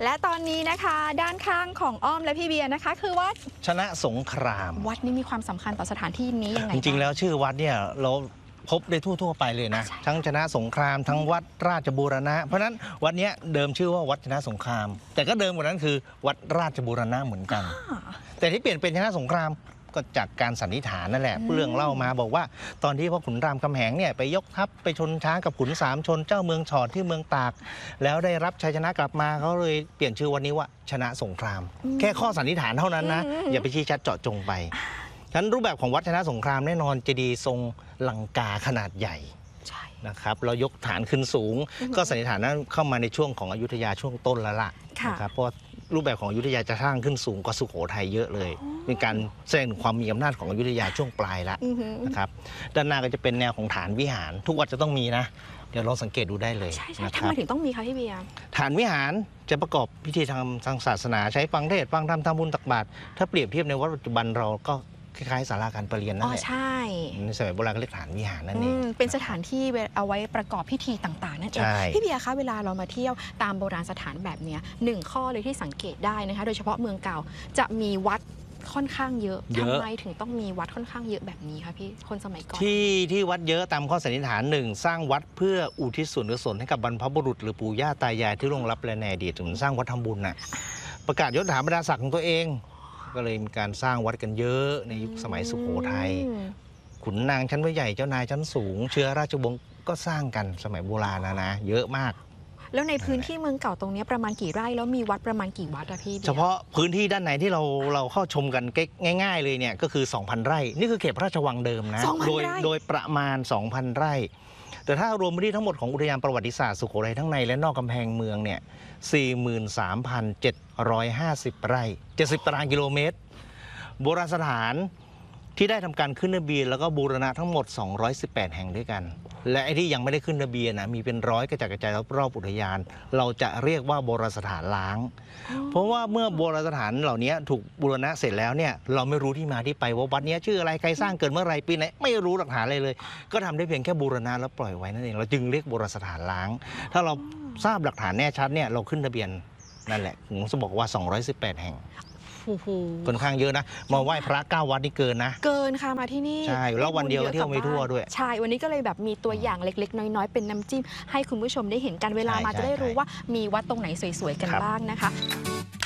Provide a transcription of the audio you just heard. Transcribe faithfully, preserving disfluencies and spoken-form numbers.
และตอนนี้นะคะด้านข้างของอ้อมและพี่เบียร์นะคะคือวัดชนะสงครามวัดนี้มีความสำคัญต่อสถานที่นี้ยังไงจริงๆแล้วชื่อวัดเนี่ยเราพบได้ทั่วๆไปเลยนะทั้งชนะสงครามทั้งวัดราชบูรณะเพราะฉะนั้นวัดนี้เดิมชื่อว่าวัดชนะสงครามแต่ก็เดิมกว่านั้นคือวัดราชบูรณะเหมือนกันแต่ที่เปลี่ยนเป็นชนะสงครามก็จากการสันนิษฐานนั่นแหละเรื่องเล่ามาบอกว่าตอนที่พ่อขุนรามคำแหงเนี่ยไปยกทัพไปชนช้างกับขุนสามชนเจ้าเมืองฉอดที่เมืองตากแล้วได้รับชัยชนะกลับมาเขาเลยเปลี่ยนชื่อวันนี้ว่าชนะสงครามแค่ข้อสันนิษฐานเท่านั้นนะอย่าไปชี้ชัดเจาะจงไปฉะนั้นรูปแบบของวัดชนะสงครามแน่นอนเจดีย์ทรงลังกาขนาดใหญ่นะครับเรายกฐานขึ้นสูงก็สันนิษฐานนั้นเข้ามาในช่วงของอยุธยาช่วงต้นแล้วล่ะนะครับเพราะรูปแบบของอยุธยาจะสร้างขึ้นสูงกว่าสุโขทัยเยอะเลยเป็นการแสดงถึงความมีอำนาจของอยุธยาช่วงปลายแล้วนะครับด้านหน้าก็จะเป็นแนวของฐานวิหารทุกวัดจะต้องมีนะเดี๋ยวลองสังเกตดูได้เลยใช่ใช่ทำไมถึงต้องมีคะพี่เบียร์ฐานวิหารจะประกอบพิธีทางทางศาสนาใช้ฟังเทศน์ฟังธรรมทำบุญตักบาตรถ้าเปรียบเทียบในวัดปัจจุบันเราก็คล้ายๆศาลาการประเรียนนั่นแหละอ๋อใช่ในสมัยโบราณเรียกฐานวิหารนั่นเองเป็นสถานที่เอาไว้ประกอบพิธีต่างๆนั่นเองพี่เบียร์คะเวลาเรามาเที่ยวตามโบราณสถานแบบนี้หนึ่งข้อเลยที่สังเกตได้นะคะโดยเฉพาะเมืองเก่าจะมีวัดค่อนข้างเยอะทำไมถึงต้องมีวัดค่อนข้างเยอะแบบนี้คะพี่คนสมัยก่อนที่ที่วัดเยอะตามข้อสันนิษฐานหนึ่งสร้างวัดเพื่ออุทิศส่วนกุศลให้กับบรรพบุรุษหรือปู่ย่าตายายที่ล่วงลับและในอดีตเหมือนสร้างวัดทำบุญน่ะประกาศยศถาบรรดาศักดิ์ของตัวเองก็เลยมีการสร้างวัดกันเยอะในยุคสมัยสุโขทัยขุนนางชั้นผู้ใหญ่เจ้านายชั้นสูงเชื้อราชวงศ์ก็สร้างกันสมัยโบราณนะนะเยอะมากแล้วในพื้นที่เมืองเก่าตรงนี้ประมาณกี่ไร่แล้วมีวัดประมาณกี่วัดอะพี่เฉพาะพื้นที่ด้านในที่เราเราเข้าชมกันง่ายๆเลยเนี่ยก็คือ สองพัน ไร่นี่คือเขตพระราชวังเดิมนะโดยโดยประมาณ สองพัน ไร่แต่ถ้ารวมพื้นที่ทั้งหมดของอุทยานประวัติศาสตร์สุโขทัยทั้งในและนอกกำแพงเมืองเนี่ย สี่หมื่นสามพันเจ็ดร้อยห้าสิบ ไร่เจ็ดสิบตารางกิโลเมตรโบราณสถานที่ได้ทำการขึ้นทะเบียนแล้วก็บูรณะทั้งหมดสองร้อยสิบแปดแห่งด้วยกันและไอ้ที่ยังไม่ได้ขึ้นทะเบียนนะมีเป็นร้อยกระจายกระจายรอบอุทยานเราจะเรียกว่าโบราณสถานล้างเพราะว่าเมื่อโบราณสถานเหล่านี้ถูกบูรณะเสร็จแล้วเนี่ยเราไม่รู้ที่มาที่ไปว่าวัดนี้ชื่ออะไรใครสร้างเกิดเมื่อไรปีไหนไม่รู้หลักฐานอะไรเลยก็ทำได้เพียงแค่บูรณะแล้วปล่อยไว้นั่นเองเราจึงเรียกโบราณสถานล้างถ้าเราทราบหลักฐานแน่ชัดเนี่ยเราขึ้นทะเบียนนั่นแหละผมจะบอกว่าสองร้อยสิบแปดแห่งค่อนข้างเยอะนะมาไหว้พระเก้าวัดนี่เกินนะเกินค่ะมาที่นี่ใช่แล้ววันเดียวเที่ยวไม่ทั่วด้วยใช่วันนี้ก็เลยแบบมีตัวอย่างเล็กๆน้อยๆเป็นน้ำจิ้มให้คุณผู้ชมได้เห็นกันเวลามาจะได้รู้ว่ามีวัดตรงไหนสวยๆกันบ้างนะคะ